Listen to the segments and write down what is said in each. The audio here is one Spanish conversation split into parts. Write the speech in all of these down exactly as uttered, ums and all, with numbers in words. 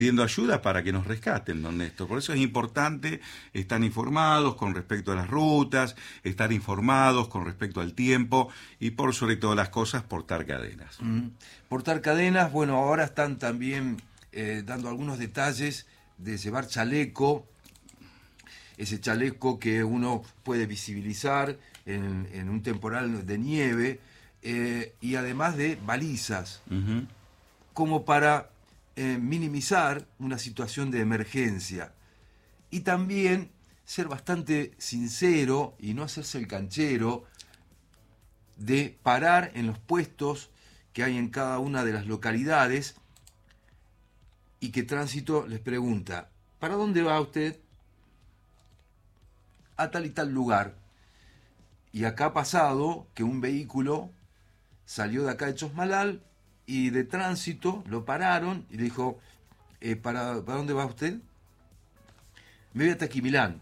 pidiendo ayuda para que nos rescaten, don Néstor. Por eso es importante estar informados con respecto a las rutas, estar informados con respecto al tiempo y por sobre todas las cosas portar cadenas. Mm. Portar cadenas, bueno, ahora están también eh, dando algunos detalles de llevar chaleco, ese chaleco que uno puede visibilizar en, en un temporal de nieve, eh, y además de balizas, uh-huh. como para Eh, minimizar una situación de emergencia, y también ser bastante sincero y no hacerse el canchero de parar en los puestos que hay en cada una de las localidades y que Tránsito les pregunta: ¿para dónde va usted? A tal y tal lugar. Y acá ha pasado que un vehículo salió de acá de Chosmalal y de Tránsito lo pararon y le dijo: eh, ¿para, ¿para dónde va usted? Me voy a Taquimilán.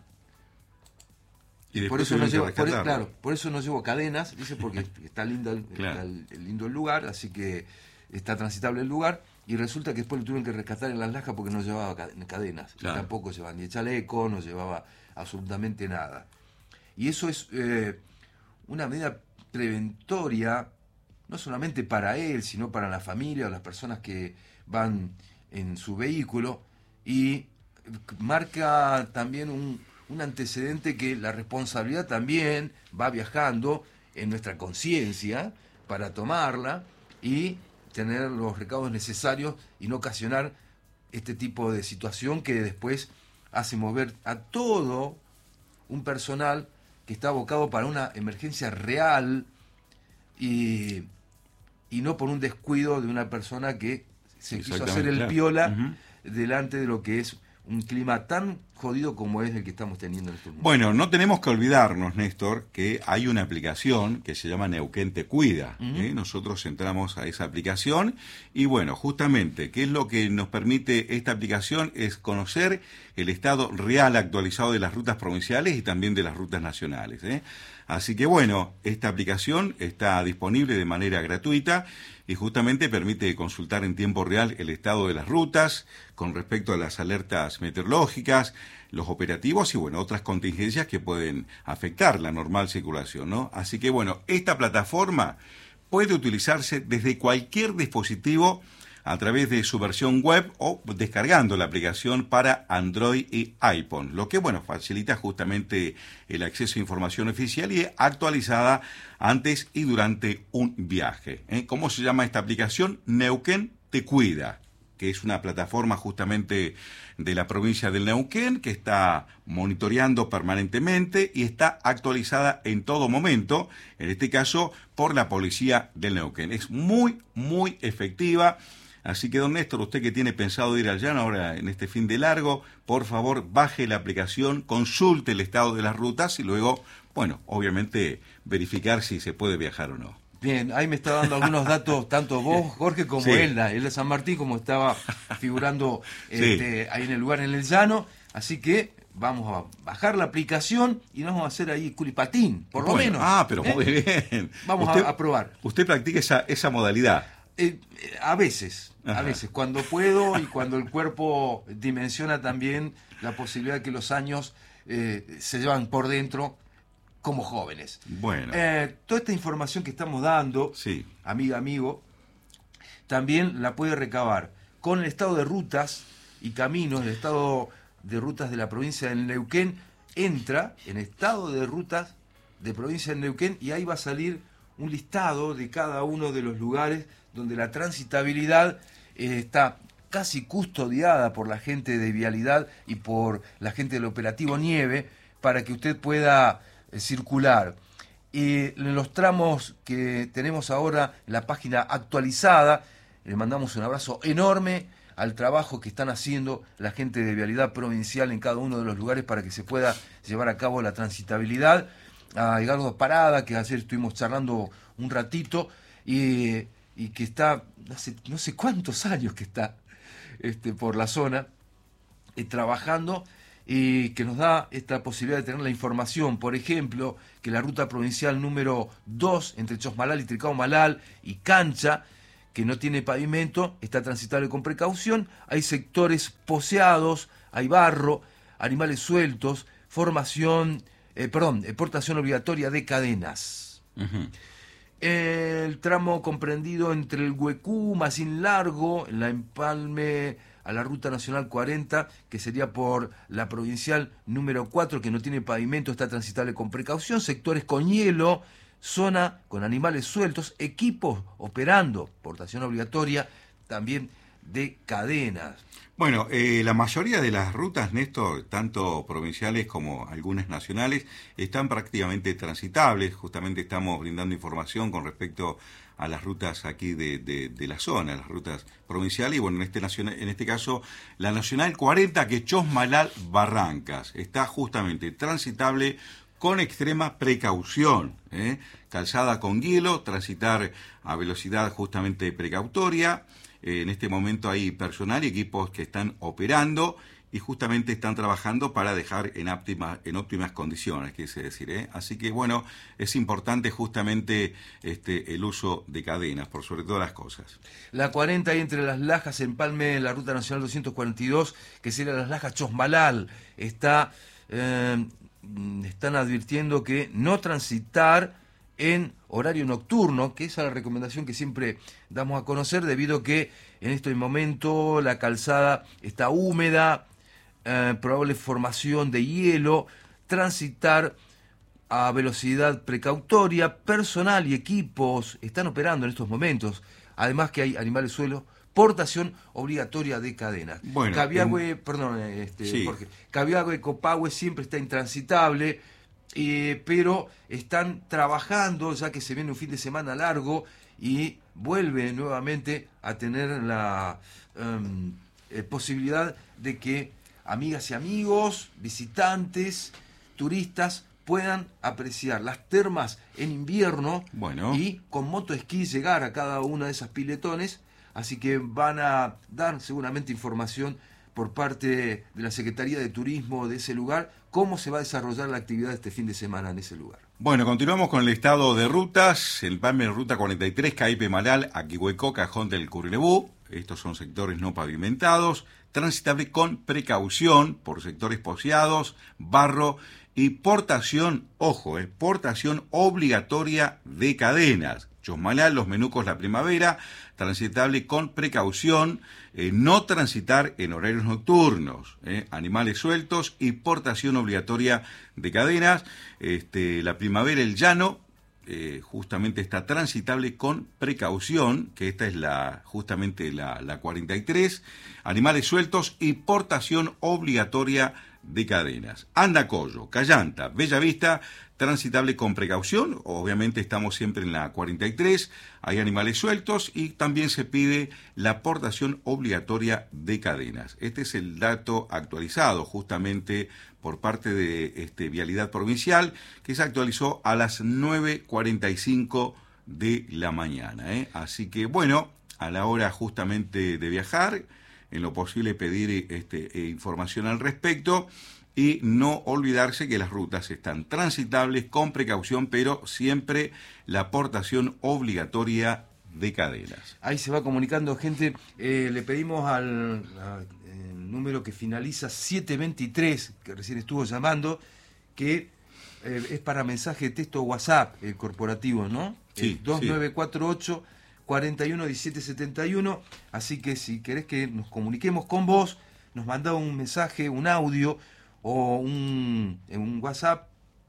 Y por eso no llevo, por, e, claro, por eso no llevo cadenas, dice, porque está lindo, claro. está el, el lindo el lugar, así que está transitable el lugar, y resulta que después lo tuvieron que rescatar en Las Lajas porque no llevaba cadenas, claro. Y tampoco llevaba ni el chaleco, no llevaba absolutamente nada. Y eso es eh, una medida preventoria, no solamente para él, sino para la familia o las personas que van en su vehículo, y marca también un, un antecedente que la responsabilidad también va viajando en nuestra conciencia para tomarla y tener los recaudos necesarios y no ocasionar este tipo de situación que después hace mover a todo un personal que está abocado para una emergencia real y... y no por un descuido de una persona que se quiso hacer el claro. piola uh-huh. delante de lo que es un clima tan jodido como es el que estamos teniendo en estos momentos. Bueno, no tenemos que olvidarnos, Néstor, que hay una aplicación que se llama Neuquén Te Cuida. Uh-huh. ¿eh? Nosotros entramos a esa aplicación y bueno, justamente, ¿qué es lo que nos permite esta aplicación? Es conocer el estado real actualizado de las rutas provinciales y también de las rutas nacionales, ¿eh? Así que bueno, esta aplicación está disponible de manera gratuita y justamente permite consultar en tiempo real el estado de las rutas con respecto a las alertas meteorológicas, los operativos y bueno, otras contingencias que pueden afectar la normal circulación, ¿no? Así que bueno, esta plataforma puede utilizarse desde cualquier dispositivo a través de su versión web o descargando la aplicación para Android y iPhone, lo que bueno facilita justamente el acceso a información oficial y actualizada antes y durante un viaje. ¿eh? ¿Cómo se llama esta aplicación? Neuquén Te Cuida, que es una plataforma justamente de la provincia del Neuquén que está monitoreando permanentemente y está actualizada en todo momento, en este caso por la policía del Neuquén. Es muy, muy efectiva. Así que, don Néstor, usted que tiene pensado ir al llano ahora en este fin de largo, por favor, baje la aplicación, consulte el estado de las rutas y luego, bueno, obviamente, verificar si se puede viajar o no. Bien, ahí me está dando algunos datos, tanto vos, Jorge, como sí. Elda, Elda San Martín, como estaba figurando este, sí. ahí en el lugar, en el llano. Así que vamos a bajar la aplicación y nos vamos a hacer ahí culipatín, por bueno, lo menos. Ah, pero ¿eh? Muy bien. Vamos usted, a, a probar. Usted practica esa, esa modalidad. Eh, a veces, Ajá. a veces, cuando puedo y cuando el cuerpo dimensiona también la posibilidad de que los años eh, se llevan por dentro como jóvenes. Bueno. Eh, toda esta información que estamos dando, sí. amiga, amigo, también la puede recabar con el estado de rutas y caminos, el estado de rutas de la provincia del Neuquén. Entra en estado de rutas de provincia del Neuquén y ahí va a salir un listado de cada uno de los lugares donde la transitabilidad eh, está casi custodiada por la gente de Vialidad y por la gente del operativo Nieve para que usted pueda eh, circular. Y en los tramos que tenemos ahora en la página actualizada, le mandamos un abrazo enorme al trabajo que están haciendo la gente de Vialidad Provincial en cada uno de los lugares para que se pueda llevar a cabo la transitabilidad. A Edgardo Parada, que ayer estuvimos charlando un ratito, y, y que está, hace no sé cuántos años que está este, por la zona, eh, trabajando, y que nos da esta posibilidad de tener la información, por ejemplo, que la ruta provincial número dos, entre Chosmalal y Tricao Malal y Cancha, que no tiene pavimento está transitable con precaución. Hay sectores poceados, hay barro, animales sueltos, formación, eh, perdón, eh, portación obligatoria de cadenas. Uh-huh. El tramo comprendido entre el Huecú, Macín Largo, la empalme a la Ruta Nacional cuarenta, que sería por la provincial número cuatro, que no tiene pavimento, está transitable con precaución. Sectores con hielo, zona con animales sueltos, equipos operando, portación obligatoria también de cadenas. Bueno, eh, la mayoría de las rutas, Néstor, tanto provinciales como algunas nacionales, están prácticamente transitables. Justamente estamos brindando información con respecto a las rutas aquí de, de, de la zona, las rutas provinciales. Y bueno, en este, nacional, en este caso, la Nacional cuarenta, que es Chosmalal Barrancas, está justamente transitable con extrema precaución, ¿eh? Calzada con hielo, transitar a velocidad justamente precautoria. Eh, en este momento hay personal y equipos que están operando y justamente están trabajando para dejar en óptimas, en óptimas condiciones, quise decir, ¿eh? Así que bueno, es importante justamente este, el uso de cadenas, por sobre todas las cosas. La cuarenta hay entre Las Lajas, Empalme, la Ruta Nacional doscientos cuarenta y dos, que sería Las Lajas Chosmalal, está... Eh, están advirtiendo que no transitar en horario nocturno, que esa es la recomendación que siempre damos a conocer, debido a que en este momento la calzada está húmeda, eh, probable formación de hielo, transitar a velocidad precautoria, personal y equipos están operando en estos momentos, además que hay animales suelos, portación obligatoria de cadenas. Bueno, Cabiagüe, en... perdón, este, sí. Jorge, Cabiagüe, Copahue siempre está intransitable, eh, pero están trabajando, ya que se viene un fin de semana largo y vuelve nuevamente a tener la um, eh, posibilidad de que amigas y amigos, visitantes, turistas puedan apreciar las termas en invierno, bueno, y con motoesquí llegar a cada una de esas piletones. Así que van a dar seguramente información por parte de la Secretaría de Turismo de ese lugar, cómo se va a desarrollar la actividad este fin de semana en ese lugar. Bueno, continuamos con el estado de rutas. El Palme Ruta cuarenta y tres, Caipe Malal, Aquihuecó, Cajón del Currilebú. Estos son sectores no pavimentados, transitable con precaución por sectores poceados, barro y portación, ojo, eh, portación obligatoria de cadenas. Chosmalal, Los Menucos, La Primavera, transitable con precaución, eh, no transitar en horarios nocturnos, eh, animales sueltos y portación obligatoria de cadenas. Este, La Primavera, El Llano, eh, justamente está transitable con precaución, que esta es la justamente la, la cuarenta y tres, animales sueltos y portación obligatoria de cadenas. Andacollo, Callanta, Bellavista, transitable con precaución. Obviamente estamos siempre en la cuarenta y tres, hay animales sueltos y también se pide la portación obligatoria de cadenas. Este es el dato actualizado justamente por parte de este, Vialidad Provincial, que se actualizó a las nueve cuarenta y cinco de la mañana, ¿eh? Así que bueno, a la hora justamente de viajar, en lo posible pedir este, eh, información al respecto y no olvidarse que las rutas están transitables con precaución, pero siempre la aportación obligatoria de cadenas. Ahí se va comunicando gente, eh, le pedimos al a, el número que finaliza siete veintitrés, que recién estuvo llamando, que eh, es para mensaje de texto WhatsApp, el corporativo, ¿no? Sí, el dos nueve cuatro ocho, cuarenta y uno, diecisiete setenta y uno, así que si querés que nos comuniquemos con vos, nos manda un mensaje, un audio o un, un WhatsApp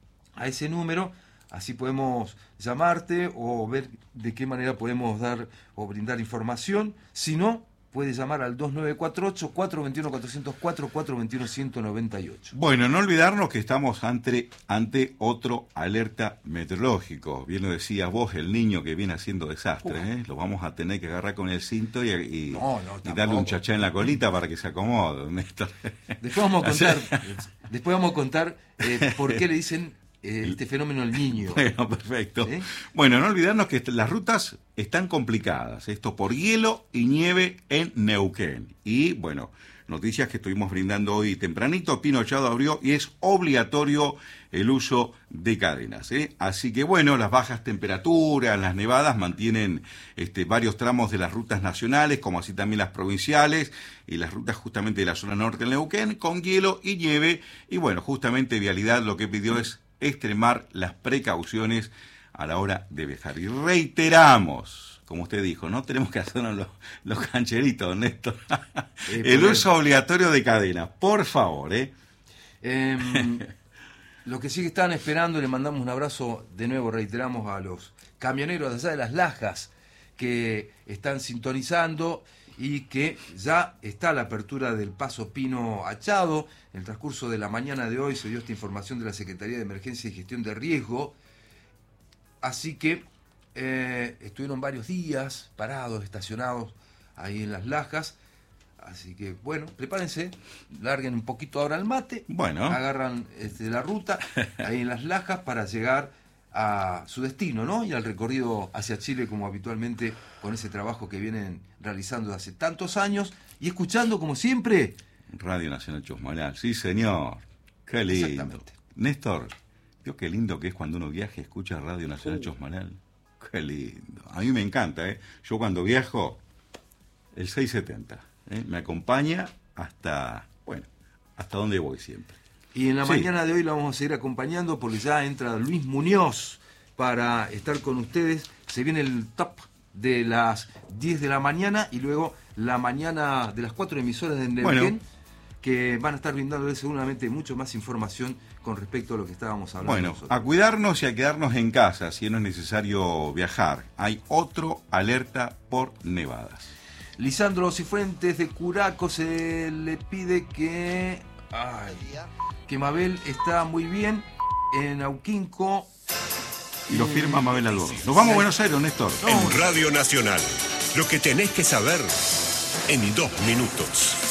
a ese número, así podemos llamarte o ver de qué manera podemos dar o brindar información. Si no, puede llamar al dos nueve cuatro ocho, cuatro dos uno, cuatro cero cuatro, cuatro dos uno, uno nueve ocho. Bueno, no olvidarnos que estamos ante, ante otro alerta meteorológico. Bien lo decías vos, el niño que viene haciendo desastres, ¿eh? Lo vamos a tener que agarrar con el cinto y, y, no, no, y darle un chachá en la colita para que se acomode, Néstor. Después vamos a contar, después vamos a contar eh, por qué le dicen eh, este fenómeno el niño. Bueno, perfecto. ¿Sí? Bueno, no olvidarnos que las rutas están complicadas. Esto por hielo y nieve en Neuquén. Y bueno, noticias que estuvimos brindando hoy tempranito. Pino Chado abrió y es obligatorio el uso de cadenas, ¿eh? Así que bueno, las bajas temperaturas, las nevadas mantienen este, varios tramos de las rutas nacionales, como así también las provinciales y las rutas justamente de la zona norte del Neuquén, con hielo y nieve. Y bueno, justamente Vialidad lo que pidió es extremar las precauciones a la hora de viajar. Y reiteramos, como usted dijo, no tenemos que hacernos los, los cancheritos, Néstor. Eh, el uso obligatorio de cadenas, por favor, ¿eh? eh Los que sí que están esperando, le mandamos un abrazo de nuevo, reiteramos, a los camioneros de allá de Las Lajas que están sintonizando y que ya está la apertura del Paso Pino Achado. En el transcurso de la mañana de hoy se dio esta información de la Secretaría de Emergencia y Gestión de Riesgo. Así que eh, estuvieron varios días parados, estacionados ahí en Las Lajas. Así que, bueno, prepárense, larguen un poquito ahora el mate, bueno. agarran este, la ruta ahí en Las Lajas para llegar a su destino, ¿no? Y al recorrido hacia Chile, como habitualmente, con ese trabajo que vienen realizando hace tantos años y escuchando, como siempre, Radio Nacional Chosmalal. Sí, señor. Qué lindo. Exactamente. Néstor, ¿vio qué lindo que es cuando uno viaja y escucha Radio Nacional uh. Chosmalal? Qué lindo. A mí me encanta, ¿eh? Yo cuando viajo, el seiscientos setenta. ¿Eh? Me acompaña hasta, bueno, hasta donde voy siempre. Y en la sí. mañana de hoy la vamos a seguir acompañando porque ya entra Luis Muñoz para estar con ustedes. Se viene el top de las diez de la mañana y luego la mañana de las cuatro emisoras de Neuquén, bueno, que van a estar brindándoles seguramente mucho más información con respecto a lo que estábamos hablando. Bueno, nosotros. A cuidarnos y a quedarnos en casa si no es necesario viajar. Hay otro alerta por nevadas. Lisandro Cifuentes de Curaco se le pide que... Ay, que Mabel está muy bien en Auquinco. Y lo firma Mabel Albornoz. Nos vamos a Buenos Aires, Néstor. En Radio Nacional, lo que tenés que saber en dos minutos.